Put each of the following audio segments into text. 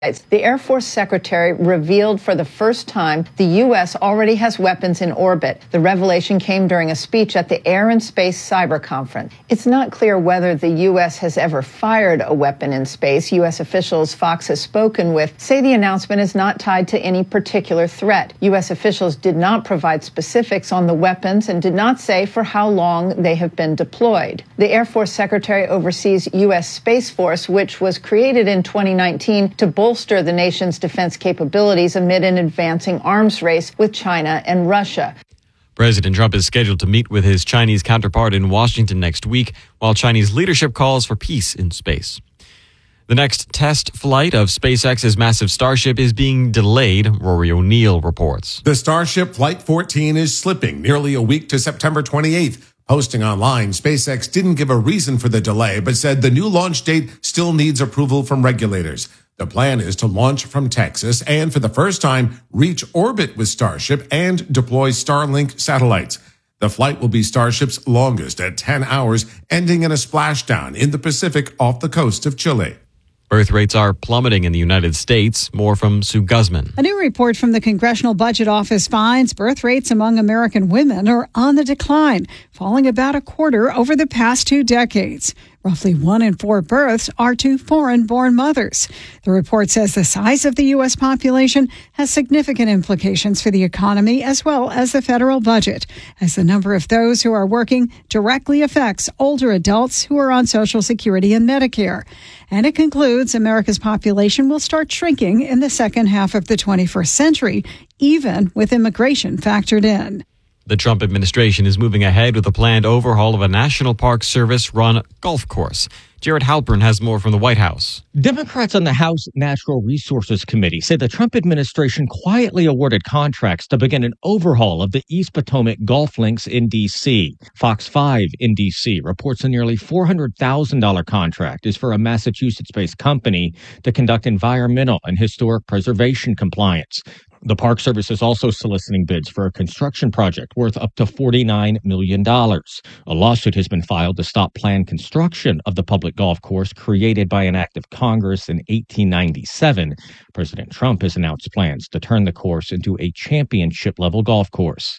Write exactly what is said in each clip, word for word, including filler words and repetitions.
The Air Force Secretary revealed for the first time the U S already has weapons in orbit. The revelation came during a speech at the Air and Space Cyber Conference. It's not clear whether the U S has ever fired a weapon in space. U S officials Fox has spoken with say the announcement is not tied to any particular threat. U S officials did not provide specifics on the weapons and did not say for how long they have been deployed. The Air Force Secretary oversees U S Space Force, which was created in twenty nineteen to bolster bolster the nation's defense capabilities amid an advancing arms race with China and Russia. President Trump is scheduled to meet with his Chinese counterpart in Washington next week, while Chinese leadership calls for peace in space. The next test flight of SpaceX's massive Starship is being delayed, Rory O'Neill reports. The Starship Flight fourteen is slipping nearly a week to September twenty-eighth. Posting online, SpaceX didn't give a reason for the delay, but said the new launch date still needs approval from regulators. The plan is to launch from Texas and, for the first time, reach orbit with Starship and deploy Starlink satellites. The flight will be Starship's longest at ten hours, ending in a splashdown in the Pacific off the coast of Chile. Birth rates are plummeting in the United States. More from Sue Guzman. A new report from the Congressional Budget Office finds birth rates among American women are on the decline, falling about a quarter over the past two decades. Roughly one in four births are to foreign-born mothers. The report says the size of the U S population has significant implications for the economy as well as the federal budget, as the number of those who are working directly affects older adults who are on Social Security and Medicare. And it concludes America's population will start shrinking in the second half of the twenty-first century, even with immigration factored in. The Trump administration is moving ahead with a planned overhaul of a National Park Service-run golf course. Jared Halpern has more from the White House. Democrats on the House Natural Resources Committee say the Trump administration quietly awarded contracts to begin an overhaul of the East Potomac golf links in D C. Fox five in D C reports a nearly four hundred thousand dollars contract is for a Massachusetts-based company to conduct environmental and historic preservation compliance. The Park Service is also soliciting bids for a construction project worth up to forty-nine million dollars. A lawsuit has been filed to stop planned construction of the public golf course created by an act of Congress in eighteen ninety-seven. President Trump has announced plans to turn the course into a championship-level golf course.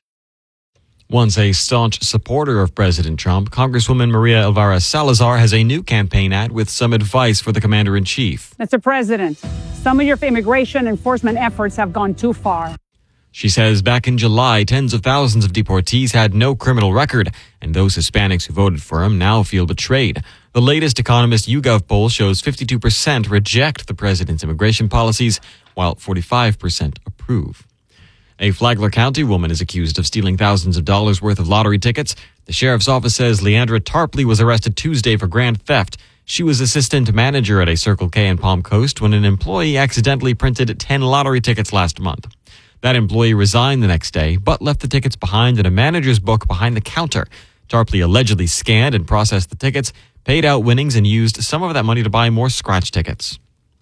Once a staunch supporter of President Trump, Congresswoman Maria Elvira Salazar has a new campaign ad with some advice for the commander-in-chief. Mister President, some of your immigration enforcement efforts have gone too far. She says back in July, tens of thousands of deportees had no criminal record, and those Hispanics who voted for him now feel betrayed. The latest Economist YouGov poll shows fifty-two percent reject the president's immigration policies, while forty-five percent approve. A Flagler County woman is accused of stealing thousands of dollars worth of lottery tickets. The sheriff's office says Leandra Tarpley was arrested Tuesday for grand theft. She was assistant manager at a Circle K in Palm Coast when an employee accidentally printed ten lottery tickets last month. That employee resigned the next day, but left the tickets behind in a manager's book behind the counter. Tarpley allegedly scanned and processed the tickets, paid out winnings, and used some of that money to buy more scratch tickets.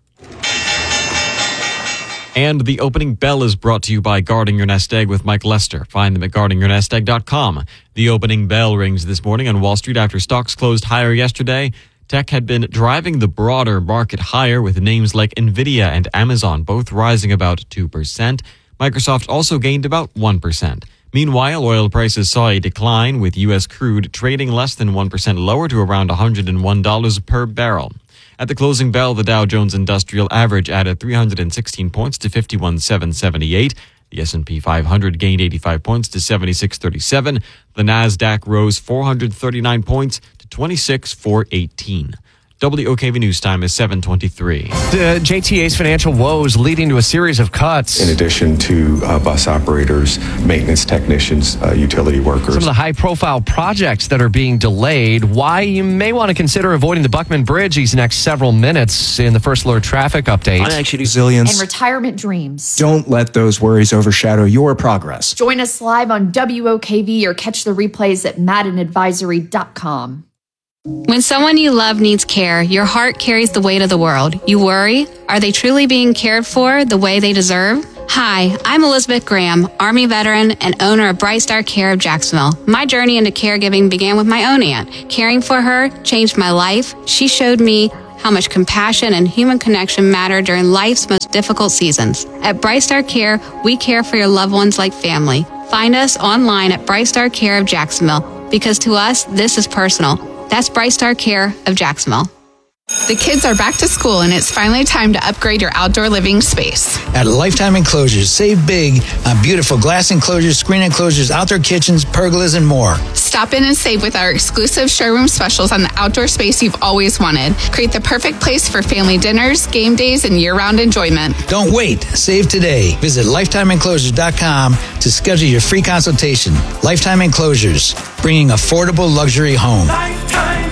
And the opening bell is brought to you by Guarding Your Nest Egg with Mike Lester. Find them at guarding your nest egg dot com. The opening bell rings this morning on Wall Street after stocks closed higher yesterday. Tech had been driving the broader market higher with names like Nvidia and Amazon both rising about two percent. Microsoft also gained about one percent. Meanwhile, oil prices saw a decline with U S crude trading less than one percent lower to around one hundred one dollars per barrel. At the closing bell, the Dow Jones Industrial Average added three hundred sixteen points to fifty-one thousand seven hundred seventy-eight. The S and P five hundred gained eighty-five points to seventy-six thirty-seven. The Nasdaq rose four hundred thirty-nine points to twenty-six thousand four hundred eighteen. W O K V News Time is seven twenty-three. The J T A's financial woes leading to a series of cuts. In addition to uh, bus operators, maintenance technicians, uh, utility workers. Some of the high-profile projects that are being delayed. Why you may want to consider avoiding the Buckman Bridge these next several minutes in the First Alert traffic update. Actually, resilience and retirement dreams. Don't let those worries overshadow your progress. Join us live on W O K V or catch the replays at madden advisory dot com. When someone you love needs care, your heart carries the weight of the world. You worry, are they truly being cared for the way they deserve? Hi, I'm Elizabeth Graham, Army veteran and owner of Bright Star Care of Jacksonville. My journey into caregiving began with my own aunt. Caring for her changed my life. She showed me how much compassion and human connection matter during life's most difficult seasons. At Bright Star Care, we care for your loved ones like family. Find us online at Bright Star Care of Jacksonville, because to us, this is personal. That's Bright Star Care of Jacksonville. The kids are back to school, and it's finally time to upgrade your outdoor living space. At Lifetime Enclosures, save big on beautiful glass enclosures, screen enclosures, outdoor kitchens, pergolas, and more. Stop in and save with our exclusive showroom specials on the outdoor space you've always wanted. Create the perfect place for family dinners, game days, and year-round enjoyment. Don't wait. Save today. Visit lifetime enclosures dot com to schedule your free consultation. Lifetime Enclosures, bringing affordable luxury home. Lifetime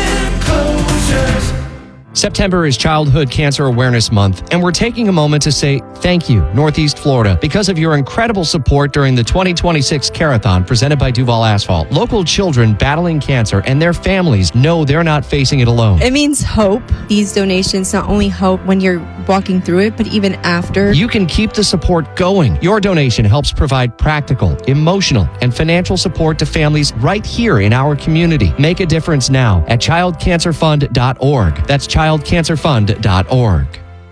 Enclosures. September is Childhood Cancer Awareness Month, and we're taking a moment to say thank you, Northeast Florida, because of your incredible support during the twenty twenty-six Carathon presented by Duval Asphalt. Local children battling cancer and their families know they're not facing it alone. It means hope. These donations not only help when you're walking through it, but even after. You can keep the support going. Your donation helps provide practical, emotional, and financial support to families right here in our community. Make a difference now at child cancer fund dot org. That's child cancer fund dot org.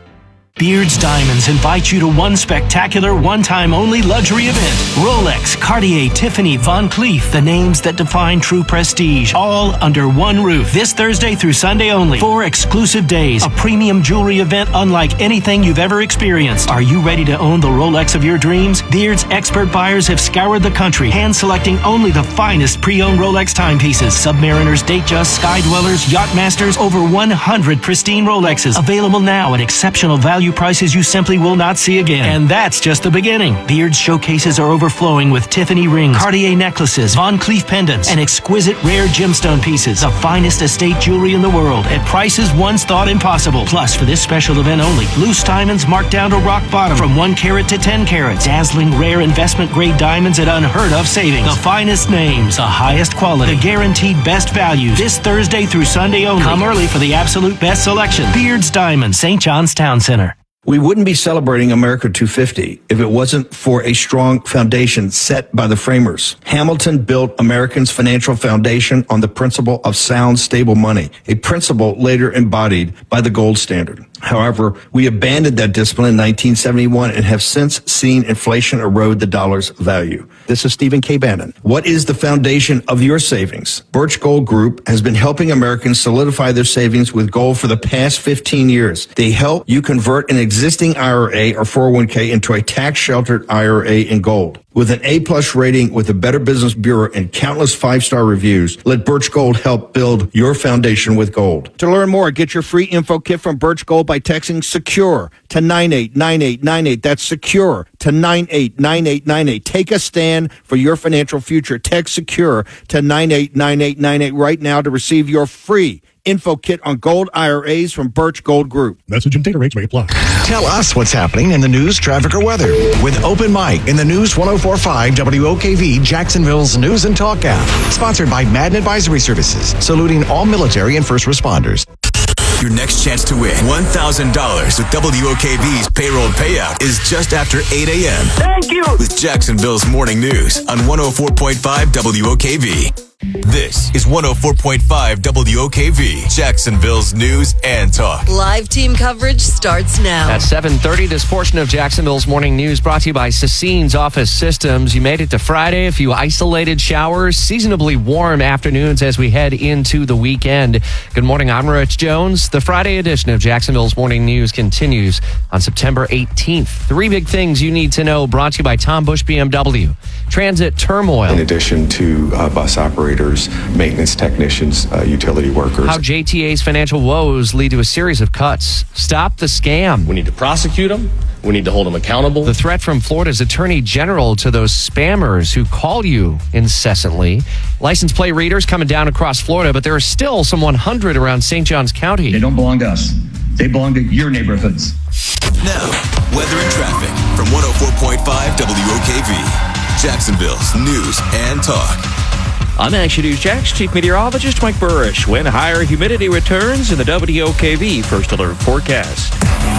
Beards Diamonds invite you to one spectacular, one-time only luxury event. Rolex, Cartier, Tiffany, Van Cleef, the names that define true prestige, all under one roof. This Thursday through Sunday only. Four exclusive days. A premium jewelry event unlike anything you've ever experienced. Are you ready to own the Rolex of your dreams? Beards expert buyers have scoured the country, hand-selecting only the finest pre-owned Rolex timepieces. Submariners, Datejust, Sky Dwellers, Yachtmasters, over one hundred pristine Rolexes. Available now at exceptional value prices you simply will not see again. And that's just the beginning. Beard's showcases are overflowing with Tiffany rings, Cartier necklaces, Van Cleef pendants, and exquisite rare gemstone pieces. The finest estate jewelry in the world at prices once thought impossible. Plus, for this special event only, loose diamonds marked down to rock bottom from one carat to ten carats. Dazzling rare investment grade diamonds at unheard of savings. The finest names, the highest quality, the guaranteed best values. This Thursday through Sunday only. Come early for the absolute best selection. Beard's Diamonds, Saint John's Town Center. We wouldn't be celebrating America two fifty if it wasn't for a strong foundation set by the framers. Hamilton built Americans' financial foundation on the principle of sound, stable money, a principle later embodied by the gold standard. However, we abandoned that discipline in nineteen seventy-one and have since seen inflation erode the dollar's value. This is Stephen K. Bannon. What is the foundation of your savings? Birch Gold Group has been helping Americans solidify their savings with gold for the past fifteen years. They help you convert an existing I R A or four oh one k into a tax-sheltered I R A in gold. With an A-plus rating with the Better Business Bureau and countless five-star reviews, let Birch Gold help build your foundation with gold. To learn more, get your free info kit from Birch Gold by texting SECURE to nine eight nine eight nine eight. That's SECURE to nine eight nine eight nine eight. Take a stand for your financial future. Text SECURE to nine eight nine eight nine eight right now to receive your free info kit on gold I R As from Birch Gold Group. Message and data rates may apply. Tell us what's happening in the news, traffic, or weather with Open Mic in the News ten forty-five W O K V, Jacksonville's News and Talk app. Sponsored by Madden Advisory Services, saluting all military and first responders. Your next chance to win one thousand dollars with W O K V's payroll payout is just after eight a.m. Thank you! With Jacksonville's Morning News on one oh four point five W O K V. This is one oh four point five W O K V, Jacksonville's News and Talk. Live team coverage starts now. At seven thirty, this portion of Jacksonville's Morning News brought to you by Sassine's Office Systems. You made it to Friday, a few isolated showers, seasonably warm afternoons as we head into the weekend. Good morning, I'm Rich Jones. The Friday edition of Jacksonville's Morning News continues on September eighteenth. Three big things you need to know, brought to you by Tom Bush B M W. Transit turmoil. In addition to uh, bus operators, maintenance technicians, uh, utility workers. How J T A's financial woes lead to a series of cuts. Stop the scam. We need to prosecute them. We need to hold them accountable. The threat from Florida's Attorney General to those spammers who call you incessantly. License plate readers coming down across Florida, but there are still some one hundred around Saint Johns County. They don't belong to us. They belong to your neighborhoods. Now, weather and traffic from one oh four point five W O K V, Jacksonville's News and Talk. I'm Action News Jax Chief Meteorologist Mike Burrish when higher humidity returns in the W O K V First Alert forecast.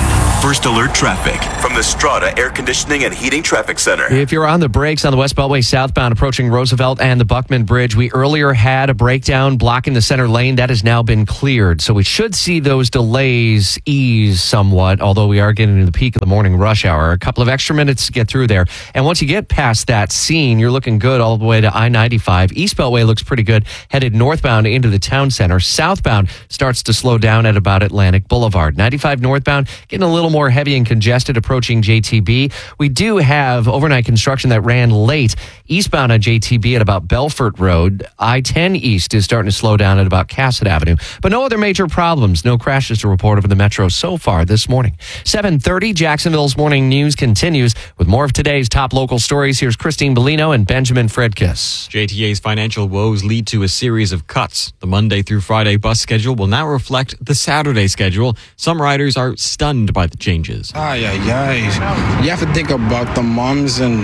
First Alert Traffic from the Strata Air Conditioning and Heating Traffic Center. If you're on the brakes on the West Beltway southbound approaching Roosevelt and the Buckman Bridge, we earlier had a breakdown blocking the center lane. That has now been cleared. So we should see those delays ease somewhat, although we are getting to the peak of the morning rush hour. A couple of extra minutes to get through there. And once you get past that scene, you're looking good all the way to I ninety-five. East Beltway looks pretty good, headed northbound into the town center. Southbound starts to slow down at about Atlantic Boulevard. ninety-five northbound getting a little more heavy and congested approaching J T B. We do have overnight construction that ran late eastbound on J T B at about Belfort Road. I ten East is starting to slow down at about Cassett Avenue. But no other major problems. No crashes to report over the metro so far this morning. seven thirty, Jacksonville's Morning News continues with more of today's top local stories. Here's Christine Bellino and Benjamin Fredkiss. J T A's financial woes lead to a series of cuts. The Monday through Friday bus schedule will now reflect the Saturday schedule. Some riders are stunned by the changes. Ay, ay, ay. You have to think about the moms and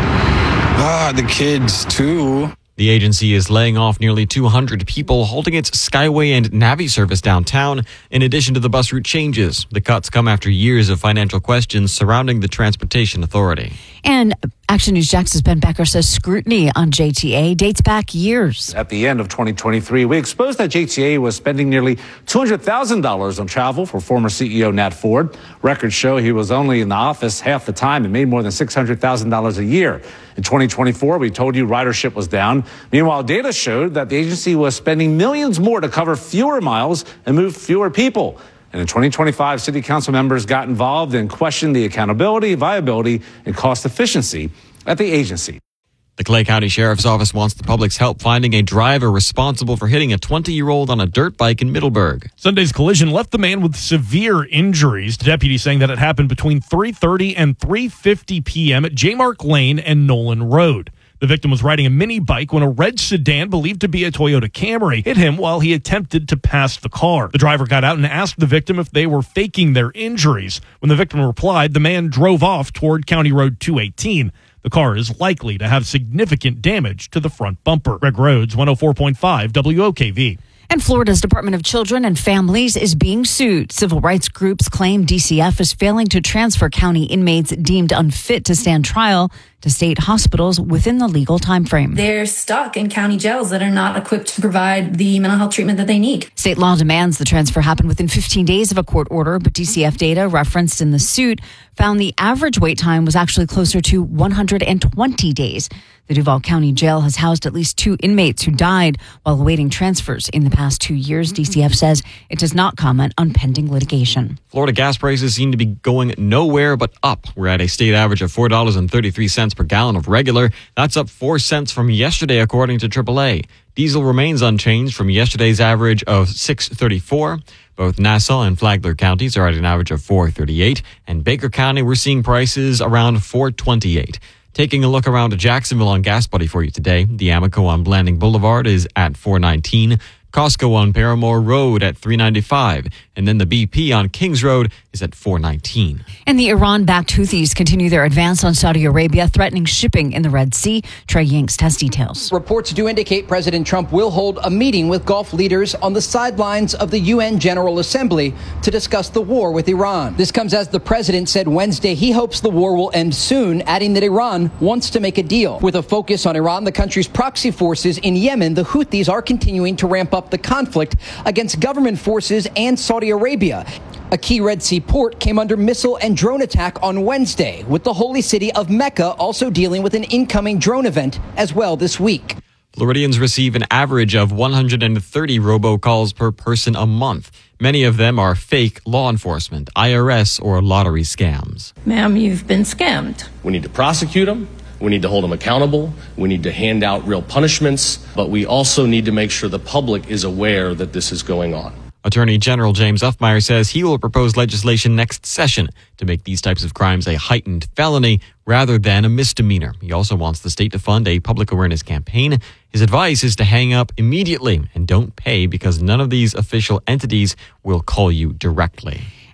ah, the kids, too. The agency is laying off nearly two hundred people, halting its Skyway and Navi service downtown, in addition to the bus route changes. The cuts come after years of financial questions surrounding the Transportation Authority. And Action News Jax's Ben Becker says scrutiny on J T A dates back years. At the end of twenty twenty-three, we exposed that J T A was spending nearly two hundred thousand dollars on travel for former C E O Nat Ford. Records show he was only in the office half the time and made more than six hundred thousand dollars a year. In twenty twenty-four, we told you ridership was down. Meanwhile, data showed that the agency was spending millions more to cover fewer miles and move fewer people. And in twenty twenty-five, city council members got involved and questioned the accountability, viability, and cost efficiency at the agency. The Clay County Sheriff's Office wants the public's help finding a driver responsible for hitting a twenty-year-old on a dirt bike in Middleburg. Sunday's collision left the man with severe injuries. The deputy saying that it happened between three thirty and three fifty p.m. at J. Mark Lane and Nolan Road. The victim was riding a mini bike when a red sedan believed to be a Toyota Camry hit him while he attempted to pass the car. The driver got out and asked the victim if they were faking their injuries. When the victim replied, the man drove off toward County Road two eighteen. The car is likely to have significant damage to the front bumper. Greg Rhodes, one oh four point five W O K V. And Florida's Department of Children and Families is being sued. Civil rights groups claim D C F is failing to transfer county inmates deemed unfit to stand trial to state hospitals within the legal time frame. They're stuck in county jails that are not equipped to provide the mental health treatment that they need. State law demands the transfer happen within fifteen days of a court order, but D C F data referenced in the suit found the average wait time was actually closer to one hundred twenty days. The Duval County Jail has housed at least two inmates who died while awaiting transfers in the past two years. D C F says it does not comment on pending litigation. Florida gas prices seem to be going nowhere but up. We're at a state average of four dollars and thirty-three cents per gallon of regular. That's up four cents from yesterday, according to triple A. Diesel remains unchanged from yesterday's average of six dollars and thirty-four cents. Both Nassau and Flagler counties are at an average of four dollars and thirty-eight cents. And Baker County, we're seeing prices around four dollars and twenty-eight cents. Taking a look around Jacksonville on Gas Buddy for you today. The Amoco on Blanding Boulevard is at four dollars and nineteen cents. Costco on Paramore Road at three dollars and ninety-five cents. And then the B P on Kings Road is at four dollars and nineteen cents. And the Iran-backed Houthis continue their advance on Saudi Arabia, threatening shipping in the Red Sea. Trey Yanks has details. Reports do indicate President Trump will hold a meeting with Gulf leaders on the sidelines of the U N General Assembly to discuss the war with Iran. This comes as the president said Wednesday he hopes the war will end soon, adding that Iran wants to make a deal. With a focus on Iran, the country's proxy forces in Yemen, the Houthis are continuing to ramp up the conflict against government forces and Saudi Arabia. A key Red Sea port came under missile and drone attack on Wednesday, with the holy city of Mecca also dealing with an incoming drone event as well this week. Floridians receive an average of one hundred thirty robocalls per person a month. Many of them are fake law enforcement, I R S, or lottery scams. Ma'am, you've been scammed. We need to prosecute them. We need to hold them accountable. We need to hand out real punishments. But we also need to make sure the public is aware that this is going on. Attorney General James Uffmeyer says he will propose legislation next session to make these types of crimes a heightened felony rather than a misdemeanor. He also wants the state to fund a public awareness campaign. His advice is to hang up immediately and don't pay because none of these official entities will call you directly.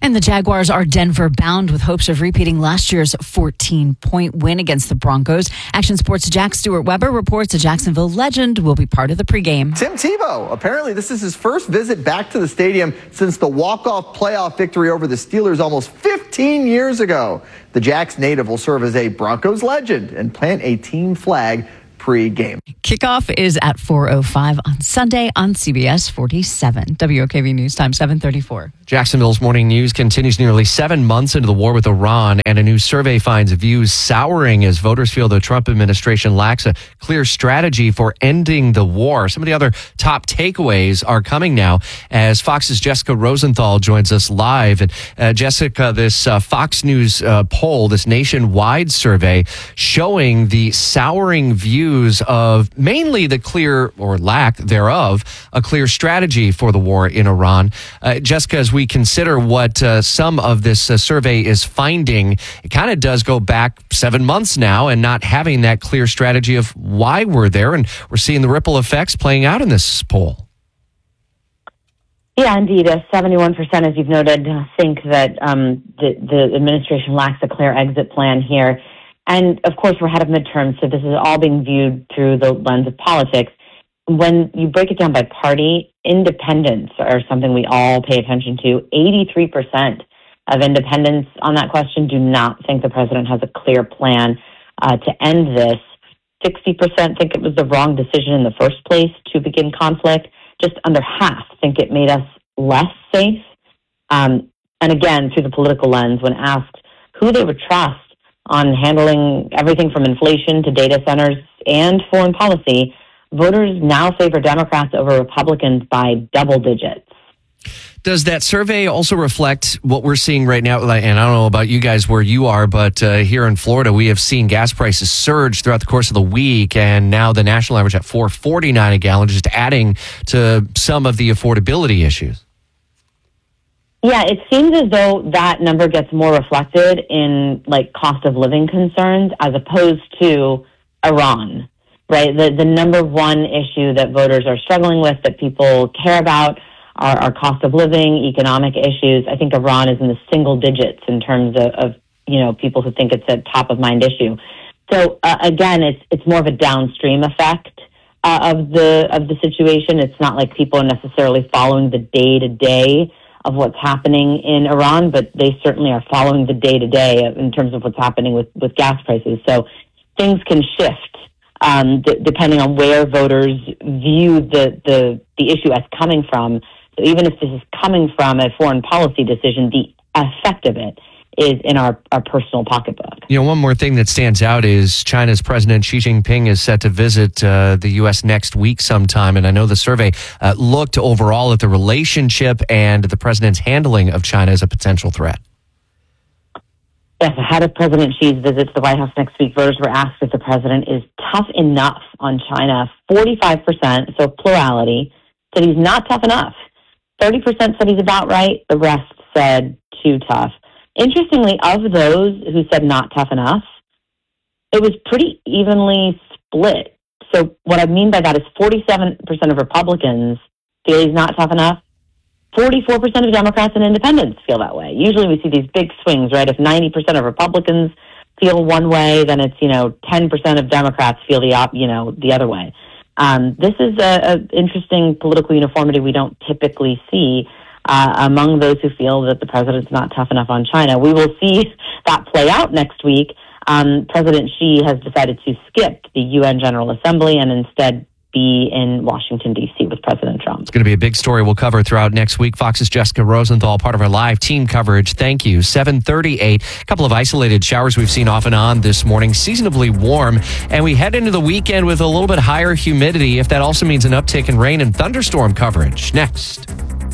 And the Jaguars are Denver bound with hopes of repeating last year's fourteen-point win against the Broncos. Action Sports' Jack Stewart-Weber reports a Jacksonville legend will be part of the pregame. Tim Tebow, apparently this is his first visit back to the stadium since the walk-off playoff victory over the Steelers almost fifteen years ago. The Jacks native will serve as a Broncos legend and plant a team flag pre-game. Kickoff is at four oh five on Sunday on C B S forty-seven. W O K V News Time, seven thirty-four. Jacksonville's morning news continues nearly seven months into the war with Iran, and a new survey finds views souring as voters feel the Trump administration lacks a clear strategy for ending the war. Some of the other top takeaways are coming now as Fox's Jessica Rosenthal joins us live. And uh, Jessica, this uh, Fox News uh, poll, this nationwide survey showing the souring views of mainly the clear or lack thereof, a clear strategy for the war in Iran. Uh, Jessica, as we consider what uh, some of this uh, survey is finding, it kind of does go back seven months now and not having that clear strategy of why we're there. And we're seeing the ripple effects playing out in this poll. Yeah, indeed. Uh, seventy-one percent, as you've noted, think that um, the, the administration lacks a clear exit plan here. And, of course, we're ahead of midterms, so this is all being viewed through the lens of politics. When you break it down by party, independents are something we all pay attention to. eighty-three percent of independents on that question do not think the president has a clear plan uh, to end this. sixty percent think it was the wrong decision in the first place to begin conflict. Just under half think it made us less safe. Um, and again, through the political lens, when asked who they would trust on handling everything from inflation to data centers and foreign policy, voters now favor Democrats over Republicans by double digits. Does that survey also reflect what we're seeing right now? And I don't know about you guys where you are, but uh, here in Florida, we have seen gas prices surge throughout the course of the week, and now the national average at four forty-nine a gallon, just adding to some of the affordability issues. Yeah, it seems as though that number gets more reflected in like cost of living concerns as opposed to Iran, right? The the number one issue that voters are struggling with, that people care about, are, are cost of living, economic issues. I think Iran is in the single digits in terms of, of you know, people who think it's a top of mind issue. So uh, again, it's it's more of a downstream effect uh, of the of the situation. It's not like people are necessarily following the day to day of what's happening in Iran, but they certainly are following the day-to-day in terms of what's happening with, with gas prices. So things can shift um, d- depending on where voters view the, the, the issue as coming from. So even if this is coming from a foreign policy decision, the effect of it is in our, our personal pocketbook. You know, one more thing that stands out is China's President Xi Jinping is set to visit uh, the U S next week sometime. And I know the survey uh, looked overall at the relationship and the president's handling of China as a potential threat. Yes, ahead of President Xi's visit to the White House next week, voters were asked if the president is tough enough on China. forty-five percent, so plurality, said he's not tough enough. thirty percent said he's about right. The rest said too tough. Interestingly, of those who said not tough enough, it was pretty evenly split. So what I mean by that is forty-seven percent of Republicans feel he's not tough enough. forty-four percent of Democrats and independents feel that way. Usually we see these big swings, right? If ninety percent of Republicans feel one way, then it's, you know, ten percent of Democrats feel the op, you know, the other way. Um, this is an interesting political uniformity we don't typically see Uh, among those who feel that the president's not tough enough on China. We will see that play out next week. Um, President Xi has decided to skip the U N General Assembly and instead be in Washington, D C with President Trump. It's going to be a big story we'll cover throughout next week. Fox's Jessica Rosenthal, part of our live team coverage. Thank you. seven thirty-eight. A couple of isolated showers we've seen off and on this morning. Seasonably warm. And we head into the weekend with a little bit higher humidity, if that also means an uptick in rain and thunderstorm coverage. Next.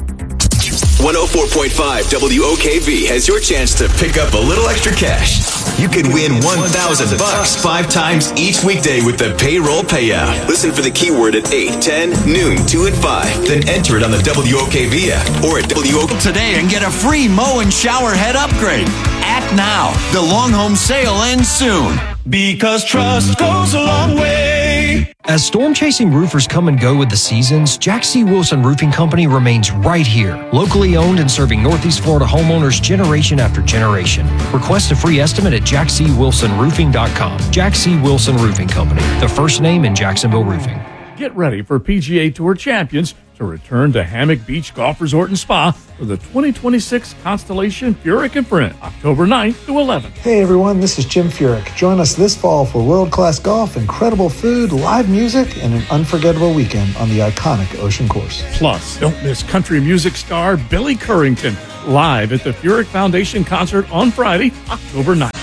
one oh four point five W O K V has your chance to pick up a little extra cash. You could win one thousand bucks five times each weekday with the payroll payout. Listen for the keyword at eight, ten, noon, two, and five. Then enter it on the W O K V app or at W O K V today and get a free mow and shower head upgrade. Act now. The long home sale ends soon. Because trust goes a long way. As storm-chasing roofers come and go with the seasons, Jack C. Wilson Roofing Company remains right here, locally owned and serving Northeast Florida homeowners generation after generation. Request a free estimate at jack c wilson roofing dot com. Jack C. Wilson Roofing Company, the first name in Jacksonville roofing. Get ready for P G A Tour champions to return to Hammock Beach Golf Resort and Spa for the twenty twenty-six Constellation Furyk and Friends, October ninth to eleventh. Hey everyone, this is Jim Furyk. Join us this fall for world-class golf, incredible food, live music, and an unforgettable weekend on the iconic Ocean Course. Plus, don't miss country music star Billy Currington live at the Furyk Foundation concert on Friday, October ninth.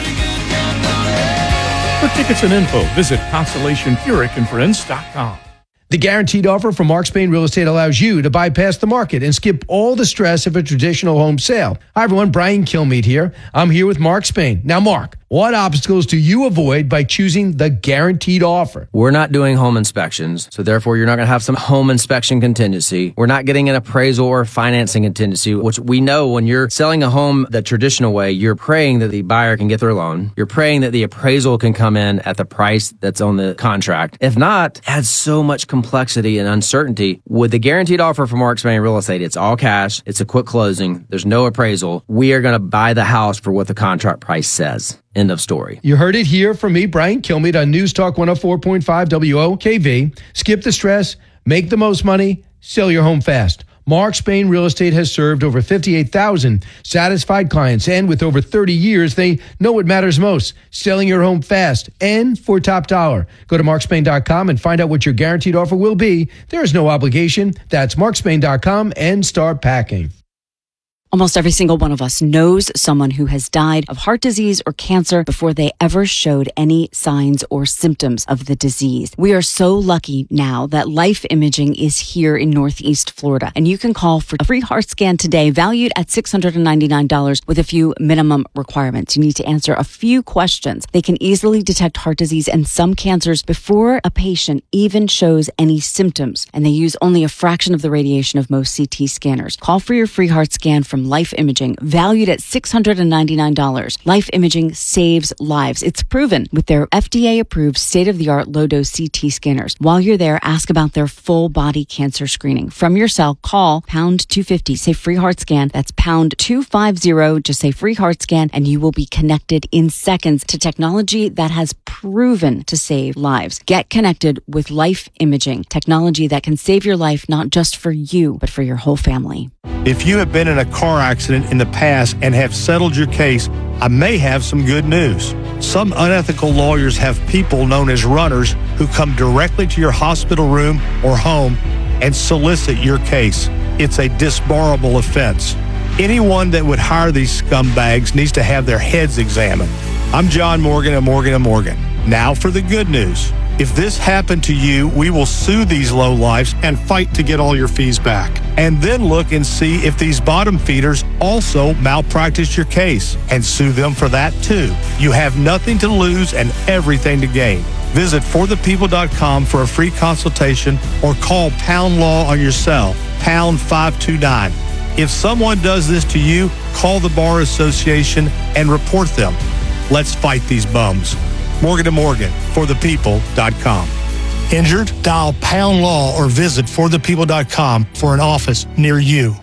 For tickets and info, visit constellation furyk and friends dot com. The guaranteed offer from Mark Spain Real Estate allows you to bypass the market and skip all the stress of a traditional home sale. Hi, everyone. Brian Kilmeade here. I'm here with Mark Spain. Now, Mark, what obstacles do you avoid by choosing the guaranteed offer? We're not doing home inspections, so therefore you're not going to have some home inspection contingency. We're not getting an appraisal or financing contingency, which we know when you're selling a home the traditional way, you're praying that the buyer can get their loan. You're praying that the appraisal can come in at the price that's on the contract. If not, it adds so much complexity and uncertainty. With the guaranteed offer from Mark Spain Real Estate, it's all cash. It's a quick closing. There's no appraisal. We are going to buy the house for what the contract price says. End of story. You heard it here from me, Brian Kilmeade, on News Talk one oh four point five W O K V. Skip the stress, make the most money, sell your home fast. Mark Spain Real Estate has served over fifty-eight thousand satisfied clients, and with over thirty years, they know what matters most, selling your home fast and for top dollar. Go to mark spain dot com and find out what your guaranteed offer will be. There is no obligation. That's mark spain dot com and start packing. Almost every single one of us knows someone who has died of heart disease or cancer before they ever showed any signs or symptoms of the disease. We are so lucky now that Life Imaging is here in Northeast Florida, and you can call for a free heart scan today, valued at six hundred ninety-nine dollars with a few minimum requirements. You need to answer a few questions. They can easily detect heart disease and some cancers before a patient even shows any symptoms, and they use only a fraction of the radiation of most C T scanners. Call for your free heart scan from Life Imaging, valued at six hundred ninety-nine dollars. Life Imaging saves lives. It's proven with their F D A-approved state-of-the-art low-dose C T scanners. While you're there, ask about their full-body cancer screening. From your cell, call pound two fifty, say free heart scan. That's pound two fifty, just say free heart scan, and you will be connected in seconds to technology that has proven to save lives. Get connected with Life Imaging, technology that can save your life, not just for you, but for your whole family. If you have been in a car accident in the past and have settled your case, I may have some good news. Some unethical lawyers have people known as runners who come directly to your hospital room or home and solicit your case. It's a disbarable offense. Anyone that would hire these scumbags needs to have their heads examined. I'm John Morgan of Morgan and Morgan. Now for the good news. If this happened to you, we will sue these lowlifes and fight to get all your fees back. And then look and see if these bottom feeders also malpracticed your case and sue them for that too. You have nothing to lose and everything to gain. Visit for the people dot com for a free consultation or call Pound Law on your cell, pound five two nine. If someone does this to you, call the Bar Association and report them. Let's fight these bums. Morgan and Morgan, for the people dot com. Injured? Dial Pound Law or visit for the people dot com for an office near you.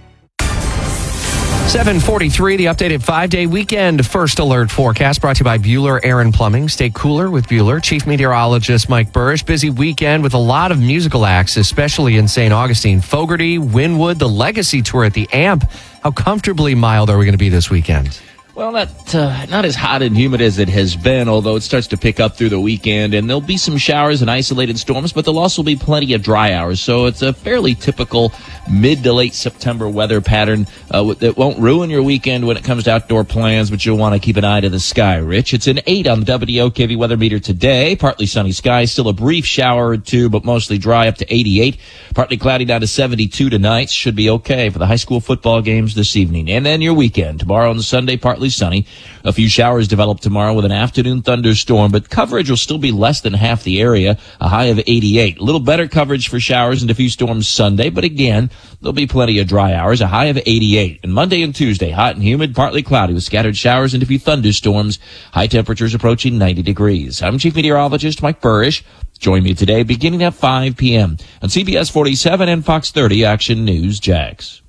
seven forty-three, the updated five-day weekend first alert forecast brought to you by Bueller Aaron Plumbing. Stay cooler with Bueller. Chief Meteorologist Mike Burrish. Busy weekend with a lot of musical acts, especially in Saint Augustine. Fogarty, Winwood, the Legacy Tour at the A M P. How comfortably mild are we going to be this weekend? Well, not uh, not as hot and humid as it has been, although it starts to pick up through the weekend, and there'll be some showers and isolated storms, but there'll also be plenty of dry hours, so it's a fairly typical mid to late September weather pattern uh, that won't ruin your weekend when it comes to outdoor plans, but you'll want to keep an eye to the sky, Rich. It's an eight on the W O K V weather meter today. Partly sunny skies, still a brief shower or two, but mostly dry up to eighty-eight. Partly cloudy down to seventy-two tonight. Should be okay for the high school football games this evening. And then your weekend. Tomorrow and Sunday, partly sunny. A few showers develop tomorrow with an afternoon thunderstorm, but coverage will still be less than half the area, a high of eighty-eight. A little better coverage for showers and a few storms Sunday, but again, there'll be plenty of dry hours, a high of eighty-eight. And Monday and Tuesday, hot and humid, partly cloudy with scattered showers and a few thunderstorms. High temperatures approaching ninety degrees. I'm Chief Meteorologist Mike Burrish. Join me today beginning at five p.m. on C B S forty-seven and Fox thirty Action News Jax.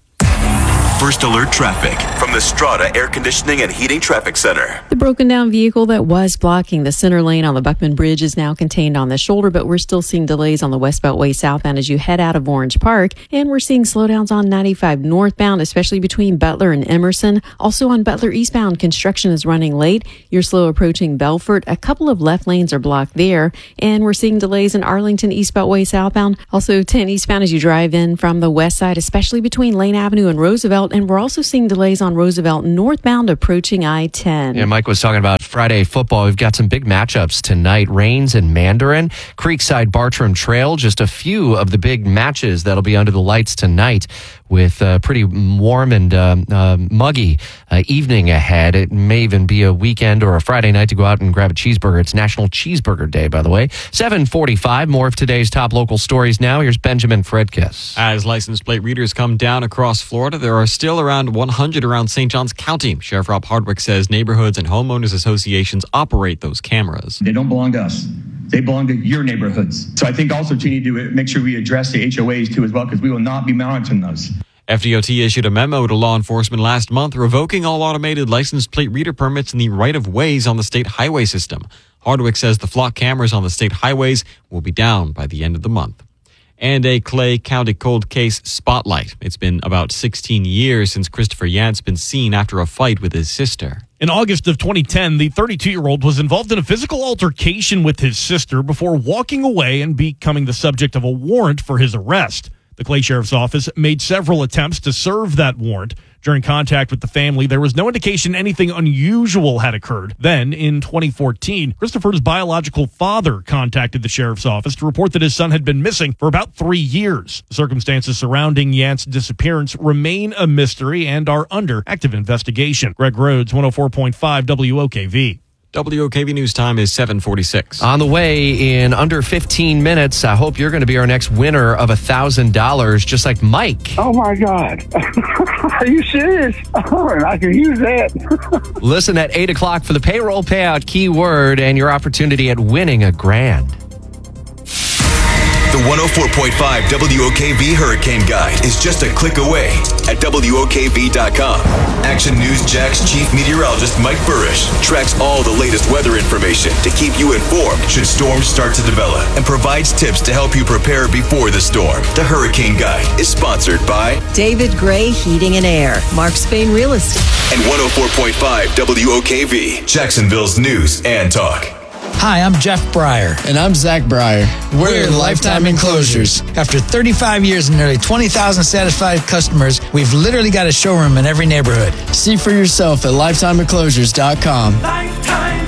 First alert traffic from the Strata Air Conditioning and Heating Traffic Center. The broken down vehicle that was blocking the center lane on the Buckman Bridge is now contained on the shoulder, but we're still seeing delays on the West Beltway southbound as you head out of Orange Park. And we're seeing slowdowns on ninety-five northbound, especially between Butler and Emerson. Also on Butler eastbound, construction is running late. You're slow approaching Belfort. A couple of left lanes are blocked there. And we're seeing delays in Arlington East Beltway southbound. Also ten eastbound as you drive in from the west side, especially between Lane Avenue and Roosevelt. And we're also seeing delays on Roosevelt northbound approaching I ten. Yeah, Mike was talking about Friday football. We've got some big matchups tonight. Rains and Mandarin, Creekside Bartram Trail, just a few of the big matches that'll be under the lights tonight with a pretty warm and uh, uh, muggy uh, evening ahead. It may even be a weekend or a Friday night to go out and grab a cheeseburger. It's National Cheeseburger Day, by the way. seven forty-five, more of today's top local stories now. Here's Benjamin Fredkiss. As license plate readers come down across Florida, there are still around one hundred around Saint Johns County. Sheriff Rob Hardwick says neighborhoods and homeowners associations operate those cameras. They don't belong to us. They belong to your neighborhoods. So I think also we need to make sure we address the H O As too as well, because we will not be monitoring those. F D O T issued a memo to law enforcement last month revoking all automated license plate reader permits in the right-of-ways on the state highway system. Hardwick says the flock cameras on the state highways will be down by the end of the month. And a Clay County cold case spotlight. It's been about sixteen years since Christopher Yant's been seen after a fight with his sister. In August of twenty ten, the thirty-two-year-old was involved in a physical altercation with his sister before walking away and becoming the subject of a warrant for his arrest. The Clay Sheriff's Office made several attempts to serve that warrant. During contact with the family, there was no indication anything unusual had occurred. Then, in twenty fourteen, Christopher's biological father contacted the sheriff's office to report that his son had been missing for about three years. The circumstances surrounding Yant's disappearance remain a mystery and are under active investigation. Greg Rhodes, one oh four point five W O K V. W O K V News time is seven forty-six. On the way in under fifteen minutes, I hope you're going to be our next winner of one thousand dollars, just like Mike. Oh, my God. Are you serious? Oh, I can use that. Listen at eight o'clock for the payroll payout keyword and your opportunity at winning a grand. The one oh four point five W O K V Hurricane Guide is just a click away at W O K V dot com. Action News Jax Chief Meteorologist Mike Burrish tracks all the latest weather information to keep you informed should storms start to develop and provides tips to help you prepare before the storm. The Hurricane Guide is sponsored by David Gray Heating and Air, Mark Spain Real Estate, and one oh four point five W O K V, Jacksonville's news and talk. Hi, I'm Jeff Breyer. And I'm Zach Breyer. We're, We're Lifetime Enclosures. After thirty-five years and nearly twenty thousand satisfied customers, we've literally got a showroom in every neighborhood. See for yourself at lifetime enclosures dot com. Lifetime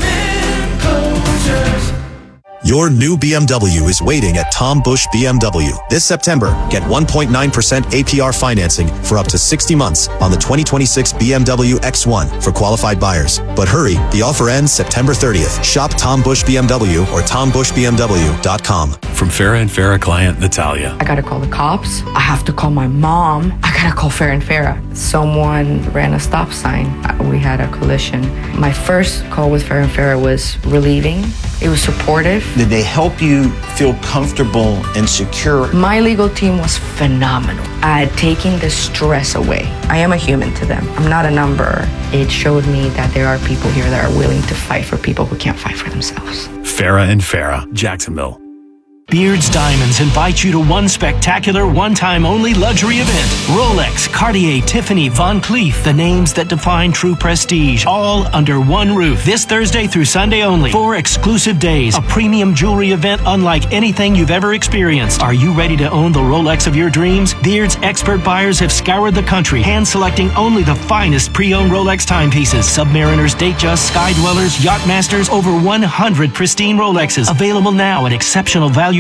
Enclosures. Your new B M W is waiting at Tom Busch B M W. This September, get one point nine percent A P R financing for up to sixty months on the twenty twenty-six B M W X one for qualified buyers. But hurry, the offer ends September thirtieth. Shop Tom Busch B M W or tom busch b m w dot com. From Farah and Farah client Natalia. I gotta call the cops. I have to call my mom. I gotta call Farah and Farah. Someone ran a stop sign. We had a collision. My first call with Farah and Farah was relieving. It was supportive. Did they help you feel comfortable and secure? My legal team was phenomenal at taking the stress away. I am a human to them. I'm not a number. It showed me that there are people here that are willing to fight for people who can't fight for themselves. Farah and Farah, Jacksonville. Beards Diamonds invite you to one spectacular, one-time only luxury event. Rolex, Cartier, Tiffany, Van Cleef, the names that define true prestige, all under one roof. This Thursday through Sunday only. Four exclusive days. A premium jewelry event unlike anything you've ever experienced. Are you ready to own the Rolex of your dreams? Beards expert buyers have scoured the country, hand-selecting only the finest pre-owned Rolex timepieces. Submariners, Datejust, Sky Dwellers, Yacht Masters, over one hundred pristine Rolexes. Available now at exceptional value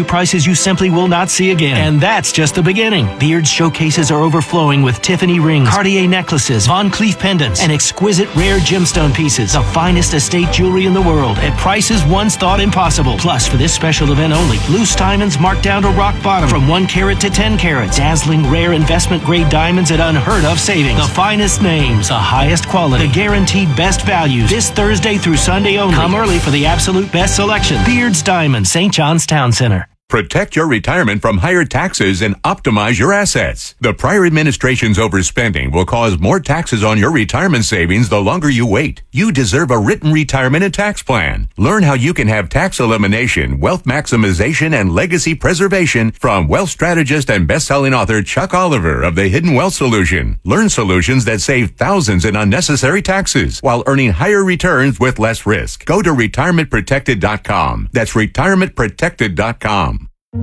value prices you simply will not see again. And that's just the beginning. Beard's showcases are overflowing with Tiffany rings, Cartier necklaces, Von Cleef pendants, and exquisite rare gemstone pieces. The finest estate jewelry in the world at prices once thought impossible. Plus, for this special event only, loose diamonds marked down to rock bottom from one carat to ten carats. Dazzling rare investment grade diamonds at unheard of savings. The finest names, the highest quality, the guaranteed best values. This Thursday through Sunday only. Come early for the absolute best selection. Beard's Diamonds, Saint John's Town Center. Protect your retirement from higher taxes and optimize your assets. The prior administration's overspending will cause more taxes on your retirement savings the longer you wait. You deserve a written retirement and tax plan. Learn how you can have tax elimination, wealth maximization, and legacy preservation from wealth strategist and best-selling author Chuck Oliver of The Hidden Wealth Solution. Learn solutions that save thousands in unnecessary taxes while earning higher returns with less risk. Go to retirement protected dot com. That's retirement protected dot com.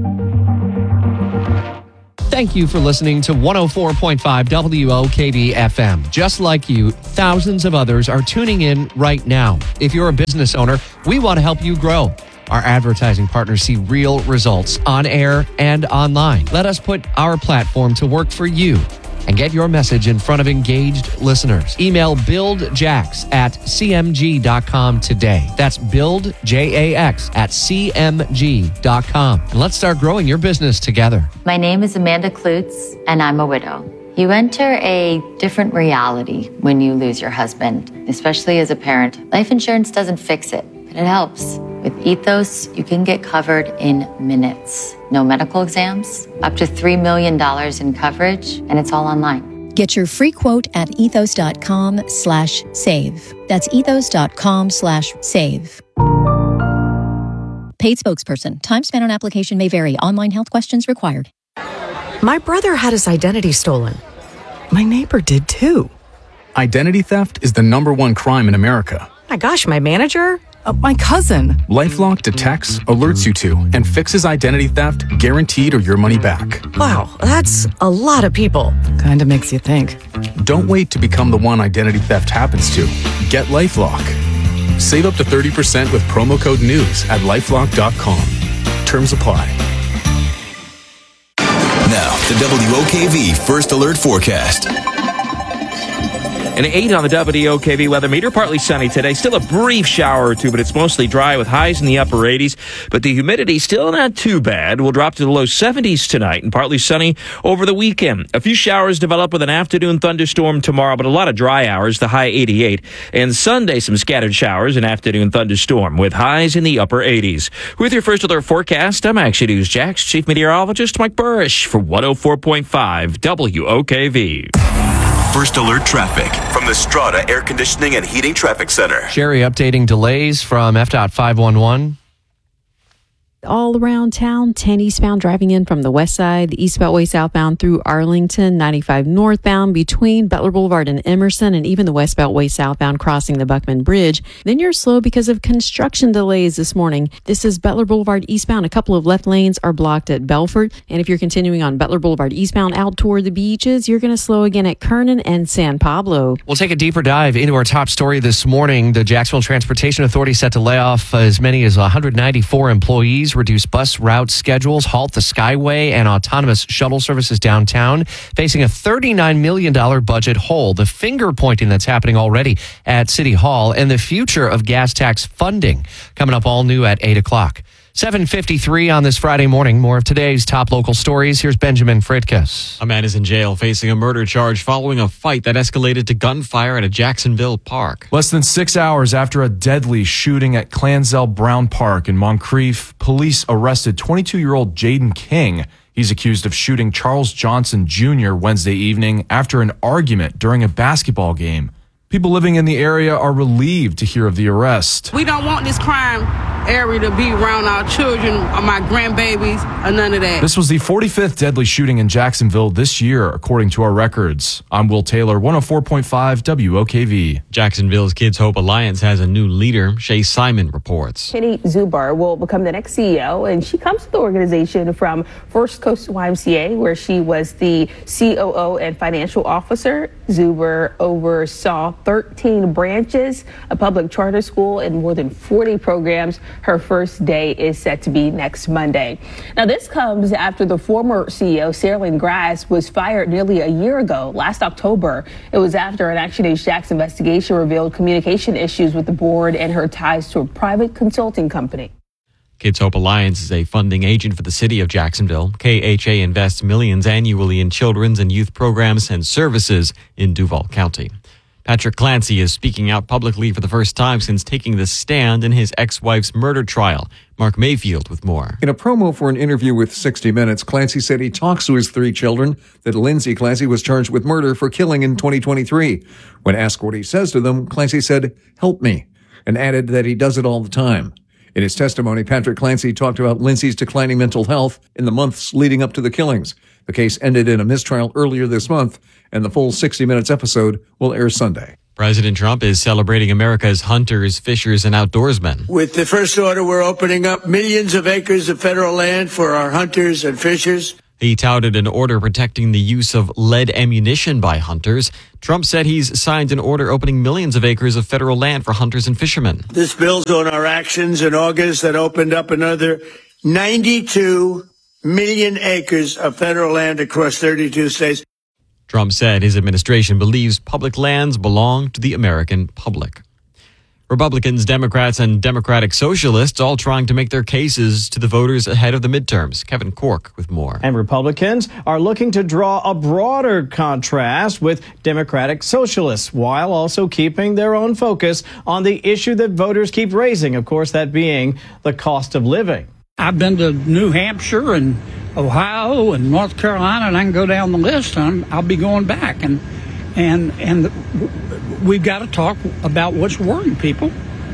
Thank you for listening to one oh four point five W O K V F M. Just like you, thousands of others are tuning in right now. If you're a business owner, we want to help you grow. Our advertising partners see real results on air and online. Let us put our platform to work for you and get your message in front of engaged listeners. Email buildjax at c m g dot com today. That's build, J A X, at c m g dot com. And let's start growing your business together. My name is Amanda Klutz, and I'm a widow. You enter a different reality when you lose your husband, especially as a parent. Life insurance doesn't fix it, but it helps. With Ethos, you can get covered in minutes. No medical exams, up to three million dollars in coverage, and it's all online. Get your free quote at ethos.com slash save. That's ethos.com slash save. Paid spokesperson. Time spent on application may vary. Online health questions required. My brother had his identity stolen. My neighbor did too. Identity theft is the number one crime in America. My gosh, my manager? Uh, my cousin. LifeLock detects, alerts you to, and fixes identity theft, guaranteed or your money back. Wow, that's a lot of people. Kind of makes you think. Don't wait to become the one identity theft happens to. Get LifeLock. Save up to thirty percent with promo code NEWS at lifelock dot com. Terms apply. Now, the W O K V First Alert Forecast. An eight on the W O K V weather meter. Partly sunny today. Still a brief shower or two, but it's mostly dry with highs in the upper eighties. But the humidity still not too bad. We'll drop to the low seventies tonight and partly sunny over the weekend. A few showers develop with an afternoon thunderstorm tomorrow, but a lot of dry hours, the high eighty-eight. And Sunday, some scattered showers and afternoon thunderstorm with highs in the upper eighties. With your First Alert forecast, I'm Action News Jax Chief Meteorologist Mike Burrish for one oh four point five W O K V. First Alert traffic from the Strata Air Conditioning and Heating Traffic Center. Sherry updating delays from F DOT five one one. All around town, ten eastbound driving in from the west side, the East Beltway southbound through Arlington, ninety-five northbound between Butler Boulevard and Emerson, and even the West Beltway southbound crossing the Buckman Bridge. Then you're slow because of construction delays this morning. This is Butler Boulevard eastbound. A couple of left lanes are blocked at Belfort. And if you're continuing on Butler Boulevard eastbound out toward the beaches, you're going to slow again at Kernan and San Pablo. We'll take a deeper dive into our top story this morning. The Jacksonville Transportation Authority set to lay off as many as one hundred ninety-four employees, reduce bus route schedules, halt the Skyway and autonomous shuttle services downtown, facing a thirty-nine million dollars budget hole. The finger pointing that's happening already at City Hall and the future of gas tax funding coming up all new at eight o'clock. seven fifty-three on this Friday morning. More of today's top local stories. Here's Benjamin Fritkus. A man is in jail facing a murder charge following a fight that escalated to gunfire at a Jacksonville park. Less than six hours after a deadly shooting at Clanzell Brown Park in Moncrief, police arrested twenty-two-year-old Jaden King. He's accused of shooting Charles Johnson Junior Wednesday evening after an argument during a basketball game. People living in the area are relieved to hear of the arrest. We don't want this crime area to be around our children or my grandbabies or none of that. This was the forty-fifth deadly shooting in Jacksonville this year, according to our records. I'm Will Taylor, one oh four point five W O K V. Jacksonville's Kids Hope Alliance has a new leader. Shay Simon reports. Kenny Zubar will become the next C E O, and she comes to the organization from First Coast Y M C A, where she was the C O O and financial officer. Zubar oversaw thirteen branches, a public charter school, and more than forty programs. Her first day is set to be next Monday. Now, this comes after the former C E O, Sarah Grass, was fired nearly a year ago, last October. It was after an Action News Jax investigation revealed communication issues with the board and her ties to a private consulting company. Kids Hope Alliance is a funding agent for the city of Jacksonville. K H A invests millions annually in children's and youth programs and services in Duval County. Patrick Clancy is speaking out publicly for the first time since taking the stand in his ex-wife's murder trial. Mark Mayfield with more. In a promo for an interview with sixty minutes, Clancy said he talks to his three children, that Lindsay Clancy was charged with murder for killing in twenty twenty-three. When asked what he says to them, Clancy said, "Help me," and added that he does it all the time. In his testimony, Patrick Clancy talked about Lindsay's declining mental health in the months leading up to the killings. The case ended in a mistrial earlier this month, and the full sixty minutes episode will air Sunday. President Trump is celebrating America's hunters, fishers, and outdoorsmen. With the first order, we're opening up millions of acres of federal land for our hunters and fishers. He touted an order protecting the use of lead ammunition by hunters. Trump said he's signed an order opening millions of acres of federal land for hunters and fishermen. This builds on our actions in August that opened up another ninety-two million acres of federal land across thirty-two states. Trump said his administration believes public lands belong to the American public. Republicans, Democrats, and Democratic Socialists all trying to make their cases to the voters ahead of the midterms. Kevin Cork with more. And Republicans are looking to draw a broader contrast with Democratic Socialists while also keeping their own focus on the issue that voters keep raising, of course, that being the cost of living. I've been to New Hampshire and Ohio and North Carolina, and I can go down the list, and I'm, I'll be going back. And and and we've got to talk about what's worrying people,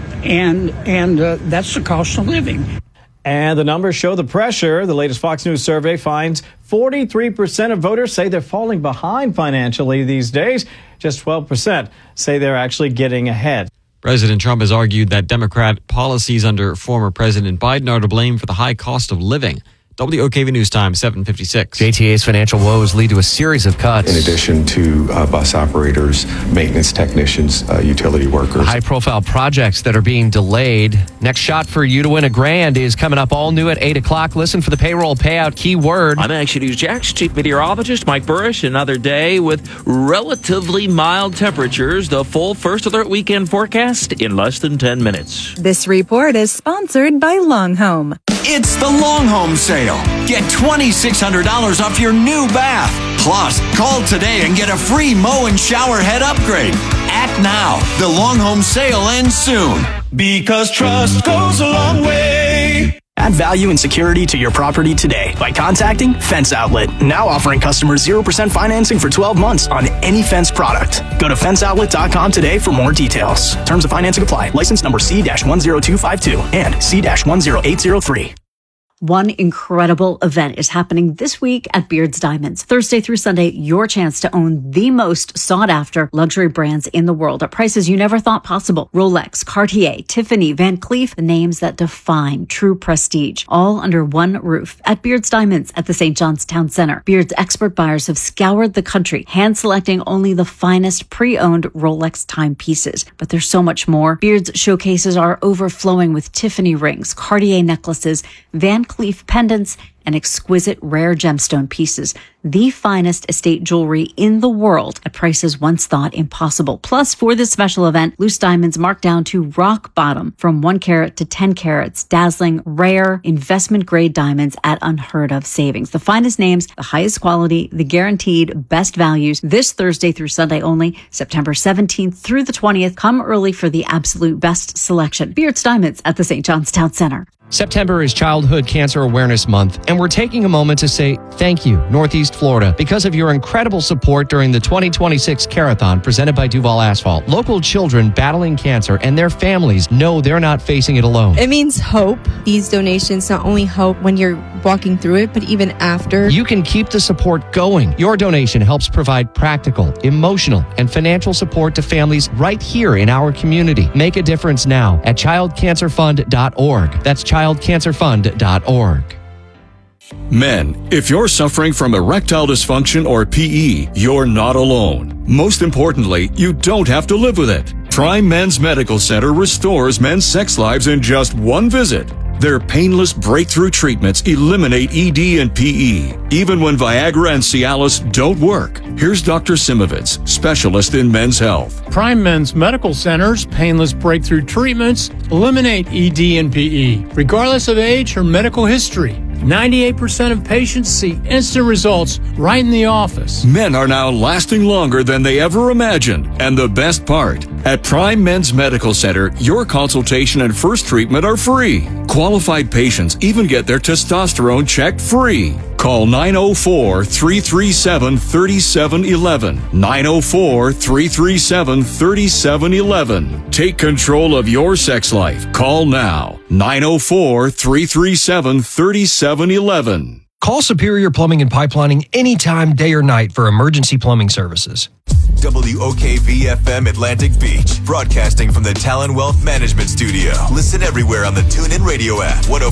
and and uh, that's the cost of living. And the numbers show the pressure. The latest Fox News survey finds forty-three percent of voters say they're falling behind financially these days. Just twelve percent say they're actually getting ahead. President Trump has argued that Democrat policies under former President Biden are to blame for the high cost of living. W O K V News Time, seven fifty-six. J T A's financial woes lead to a series of cuts. In addition to uh, bus operators, maintenance technicians, uh, utility workers. High-profile projects that are being delayed. Next shot for you to win a grand is coming up all new at eight o'clock. Listen for the payroll payout keyword. I'm Action News Jax Chief Meteorologist Mike Burrish. Another day with relatively mild temperatures. The full first alert weekend forecast in less than ten minutes. This report is sponsored by Long Home. It's the Long Home Sale. Get twenty-six hundred dollars off your new bath. Plus, call today and get a free mow and shower head upgrade. Act now. The Long Home Sale ends soon. Because trust goes a long way. Add value and security to your property today by contacting Fence Outlet. Now offering customers zero percent financing for twelve months on any Fence product. Go to fence outlet dot com today for more details. Terms of financing apply. License number C one zero two five two and C one zero eight zero three. One incredible event is happening this week at Beards Diamonds. Thursday through Sunday, your chance to own the most sought-after luxury brands in the world at prices you never thought possible. Rolex, Cartier, Tiffany, Van Cleef, the names that define true prestige, all under one roof at Beards Diamonds at the Saint John's Town Center. Beards expert buyers have scoured the country, hand-selecting only the finest pre-owned Rolex timepieces. But there's so much more. Beards showcases are overflowing with Tiffany rings, Cartier necklaces, Van Cleef pendants, and exquisite rare gemstone pieces, the finest estate jewelry in the world at prices once thought impossible. Plus, for this special event, loose diamonds marked down to rock bottom from one carat to ten carats, dazzling, rare, investment-grade diamonds at unheard of savings. The finest names, the highest quality, the guaranteed best values. This Thursday through Sunday only, September seventeenth through the twentieth. Come early for the absolute best selection. Beards Diamonds at the Saint John's Town Center. September is Childhood Cancer Awareness Month, and we're taking a moment to say thank you, Northeast Florida, because of your incredible support during the twenty twenty-six Carathon presented by Duval Asphalt. Local children battling cancer and their families know they're not facing it alone. It means hope. These donations not only help when you're walking through it, but even after. You can keep the support going. Your donation helps provide practical, emotional, and financial support to families right here in our community. Make a difference now at child cancer fund dot org. That's child cancer fund dot org. Men, if you're suffering from erectile dysfunction or P E, you're not alone. Most importantly, you don't have to live with it. Prime Men's Medical Center restores men's sex lives in just one visit. Their painless breakthrough treatments eliminate E D and P E, even when Viagra and Cialis don't work. Here's Doctor Simovitz, specialist in men's health. Prime Men's Medical Center's painless breakthrough treatments eliminate E D and P E, regardless of age or medical history. ninety-eight percent of patients see instant results right in the office. Men are now lasting longer than they ever imagined. And the best part, at Prime Men's Medical Center, your consultation and first treatment are free. Qualified patients even get their testosterone checked free. Call nine oh four, three three seven, three seven one one. nine oh four, three three seven, three seven one one. Take control of your sex life. Call now. nine oh four, three three seven, three seven one one. Call Superior Plumbing and Pipelining anytime, day or night, for emergency plumbing services. W O K V F M Atlantic Beach, broadcasting from the Talon Wealth Management Studio. Listen everywhere on the TuneIn Radio app. one oh